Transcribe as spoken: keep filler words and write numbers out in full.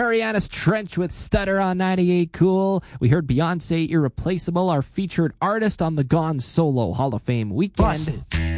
Marianas Trench with Stutter on ninety-eight Cool. We heard Beyonce Irreplaceable, our featured artist on the Gone Solo Hall of Fame weekend. Busted.